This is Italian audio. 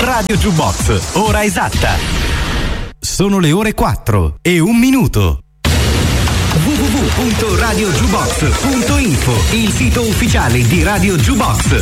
Radio Jukebox, ora esatta. Sono le ore 4:01. www.radiojukebox.info, il sito ufficiale di Radio Jukebox.